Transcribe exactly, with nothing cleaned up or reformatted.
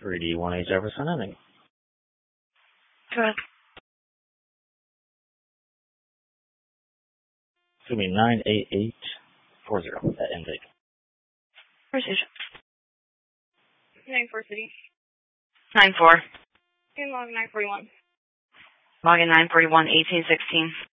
three D one eight Jefferson ending. Go ahead. Excuse me, nine eight eight four zero, that end date. Precision. nine four City. nine four. And log nine forty-one. Login nine forty-one, eighteen sixteen.